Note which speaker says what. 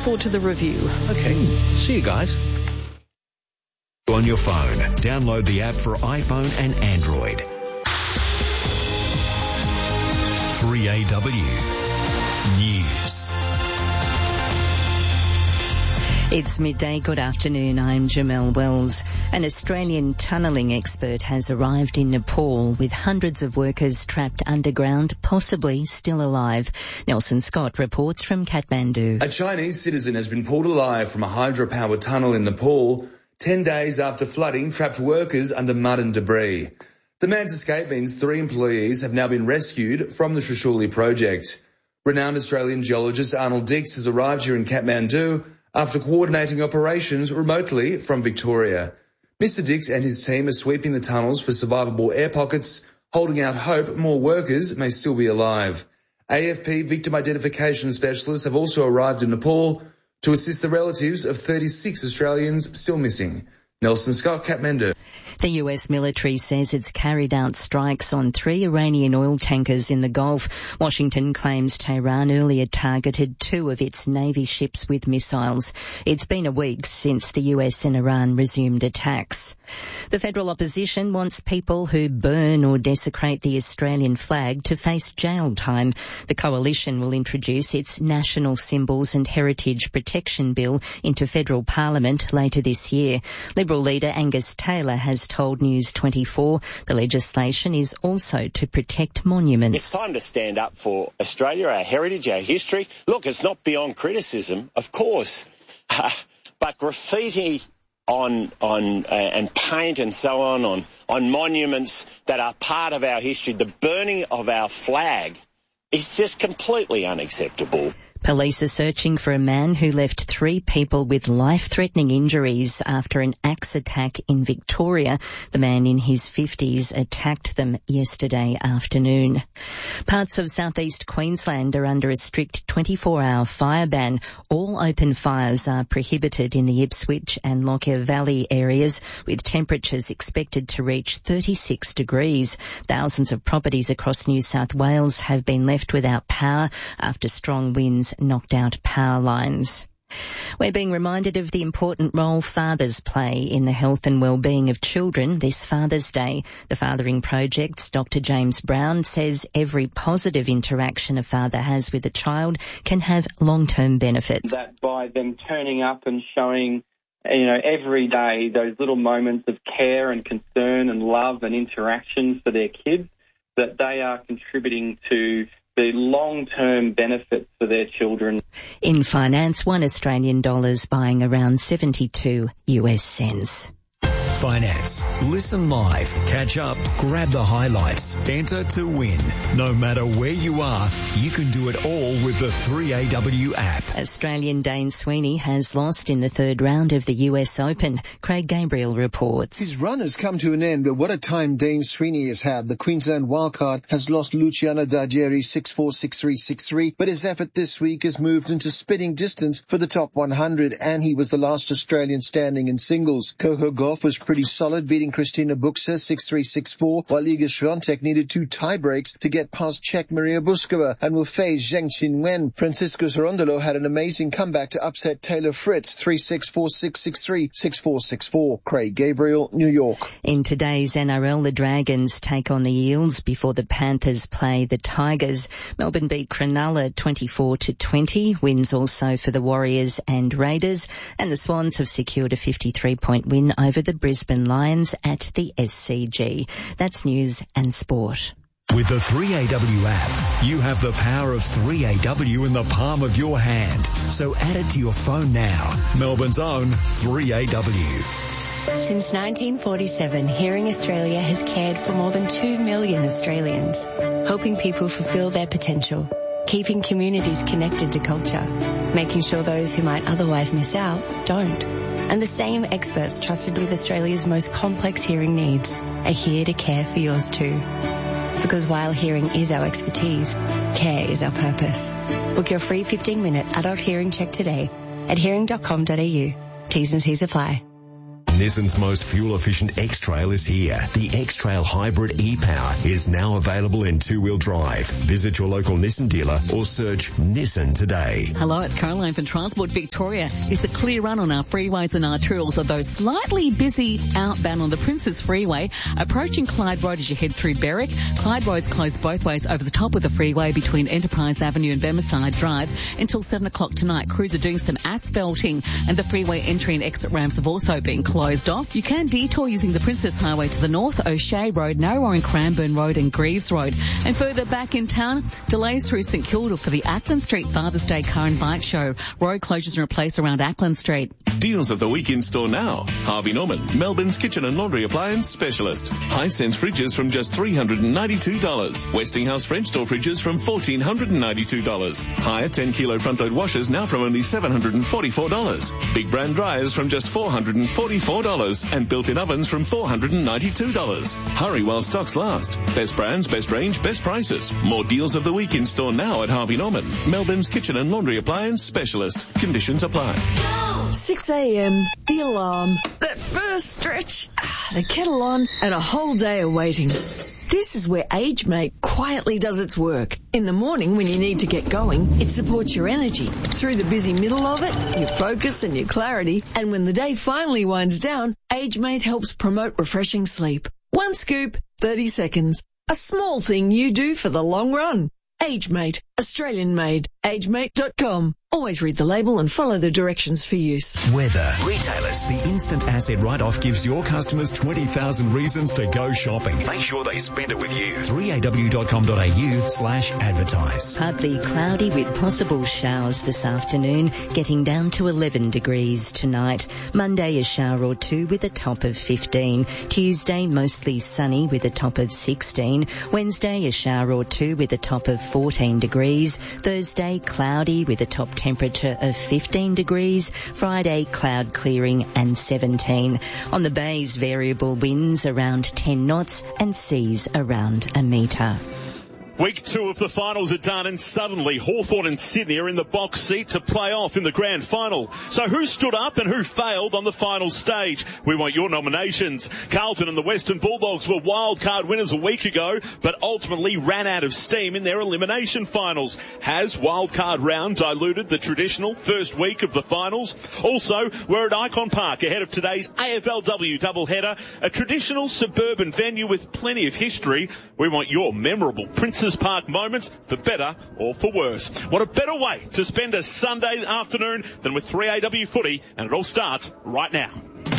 Speaker 1: forward to the review.
Speaker 2: Okay, see you guys.
Speaker 3: On your phone, download the app for iPhone and Android. 3AW News.
Speaker 4: It's midday. Good afternoon. I'm Jamelle Wells. An Australian tunnelling expert has arrived in Nepal with hundreds of workers trapped underground, possibly still alive. Nelson Scott reports from Kathmandu.
Speaker 5: A Chinese citizen has been pulled alive from a hydropower tunnel in Nepal 10 days after flooding trapped workers under mud and debris. The man's escape means 3 employees have now been rescued from the Trishuli project. Renowned Australian geologist Arnold Dix has arrived here in Kathmandu after coordinating operations remotely from Victoria. Mr. Dix and his team are sweeping the tunnels for survivable air pockets, holding out hope more workers may still be alive. AFP victim identification specialists have also arrived in Nepal to assist the relatives of 36 Australians still missing. Nelson Scott, Kathmandu.
Speaker 4: The US military says it's carried out strikes on 3 Iranian oil tankers in the Gulf. Washington claims Tehran earlier targeted 2 of its Navy ships with missiles. It's been a week since the US and Iran resumed attacks. The federal opposition wants people who burn or desecrate the Australian flag to face jail time. The coalition will introduce its National Symbols and Heritage Protection Bill into federal parliament later this year. Liberal leader Angus Taylor has told News 24 the legislation is also to protect monuments.
Speaker 6: It's time to stand up for Australia, our heritage, our history. Look, it's not beyond criticism, of course, but graffiti on and paint and so on monuments that are part of our history, the burning of our flag, is just completely unacceptable.
Speaker 4: Police are searching for a man who left 3 people with life-threatening injuries after an axe attack in Victoria. The man in his 50s attacked them yesterday afternoon. Parts of southeast Queensland are under a strict 24-hour fire ban. All open fires are prohibited in the Ipswich and Lockyer Valley areas, with temperatures expected to reach 36 degrees. Thousands of properties across New South Wales have been left without power after strong winds knocked out power lines. We're being reminded of the important role fathers play in the health and well-being of children this Father's Day. The Fathering Project's Dr. James Brown says every positive interaction a father has with a child can have long-term benefits.
Speaker 7: That by them turning up and showing, every day those little moments of care and concern and love and interaction for their kids, that they are contributing to the long-term benefits for their children.
Speaker 4: In finance, $1 Australian buying around 72 US cents.
Speaker 3: Finance. Listen live, catch up, grab the highlights, enter to win. No matter where you are, you can do it all with the 3AW app.
Speaker 4: Australian Dane Sweeney has lost in the 3rd round of the US Open. Craig Gabriel reports.
Speaker 8: His run has come to an end, but what a time Dane Sweeney has had. The Queensland wildcard has lost Luciano Dajeri 6-4, 6-3, 6-3, but his effort this week has moved into spitting distance for the top 100, and he was the last Australian standing in singles. Coco Gauff was pretty solid, beating Christina Buxa 6-3, 6-4, while Iga Swiatek needed 2 tie breaks to get past Czech Maria Buskova and will face Zheng Qinwen. Francisco Cerundolo had an amazing comeback to upset Taylor Fritz 3-6, 4-6, 6-3, 6-4, 6-4. Craig Gabriel, New York.
Speaker 4: In today's NRL, the Dragons take on the Eels before the Panthers play the Tigers. Melbourne beat Cronulla 24-20. Wins also for the Warriors and Raiders, and the Swans have secured a 53-point win over the Brisbane Lions at the SCG. That's news and sport.
Speaker 3: With the 3AW app, you have the power of 3AW in the palm of your hand. So add it to your phone now. Melbourne's own 3AW.
Speaker 9: Since 1947, Hearing Australia has cared for more than 2 million Australians, helping people fulfil their potential, keeping communities connected to culture, making sure those who might otherwise miss out don't. And the same experts trusted with Australia's most complex hearing needs are here to care for yours too. Because while hearing is our expertise, care is our purpose. Book your free 15-minute adult hearing check today at hearing.com.au. T's and C's apply.
Speaker 3: Nissan's most fuel-efficient X-Trail is here. The X-Trail Hybrid E-Power is now available in two-wheel drive. Visit your local Nissan dealer or search Nissan today.
Speaker 1: Hello, it's Caroline from Transport Victoria. It's a clear run on our freeways and arterials, although slightly busy outbound on the Princes Freeway. Approaching Clyde Road as you head through Berwick. Clyde Road's closed both ways over the top of the freeway between Enterprise Avenue and Bemerside Drive until 7 o'clock tonight. Crews are doing some asphalting and the freeway entry and exit ramps have also been closed off. You can detour using the Princess Highway to the north, O'Shea Road, Narrowing Cranbourne Road and Greaves Road. And further back in town, delays through St Kilda for the Ackland Street Father's Day car and bike show. Road closures are in place around Ackland Street.
Speaker 2: Deals of the week in store now. Harvey Norman, Melbourne's kitchen and laundry appliance specialist. Hisense fridges from just $392. Westinghouse French door fridges from $1,492. Hire 10 kilo front load washers now from only $744. Big brand dryers from just $444 and built-in ovens from $492. Hurry while stocks last. Best brands, best range, best prices. More deals of the week in store now at Harvey Norman, Melbourne's kitchen and laundry appliance specialist. Conditions apply.
Speaker 10: 6 a.m, the alarm, that first stretch, the kettle on, and a whole day of waiting. This is where AgeMate quietly does its work. In the morning when you need to get going, it supports your energy. Through the busy middle of it, your focus and your clarity. And when the day finally winds down, AgeMate helps promote refreshing sleep. One scoop, 30 seconds. A small thing you do for the long run. AgeMate, Australian made. AgeMate.com. Always read the label and follow the directions for use.
Speaker 3: Weather. Retailers. The instant asset write-off gives your customers 20,000 reasons to go shopping. Make sure they spend it with you. 3aw.com.au/advertise.
Speaker 4: Partly cloudy with possible showers this afternoon, getting down to 11 degrees tonight. Monday a shower or two with a top of 15. Tuesday mostly sunny with a top of 16. Wednesday a shower or two with a top of 14 degrees. Thursday cloudy with a top temperature of 15 degrees. Friday cloud clearing and 17. On the bays variable winds around 10 knots and seas around a metre.
Speaker 11: Week 2 of the finals are done and suddenly Hawthorn and Sydney are in the box seat to play off in the grand final. So who stood up and who failed on the final stage? We want your nominations. Carlton and the Western Bulldogs were wildcard winners a week ago, but ultimately ran out of steam in their elimination finals. Has wildcard round diluted the traditional first week of the finals? Also, we're at Icon Park ahead of today's AFLW doubleheader, a traditional suburban venue with plenty of history. We want your memorable Princes Park moments, for better or for worse. What a better way to spend a Sunday afternoon than with 3AW footy, and it all starts right now.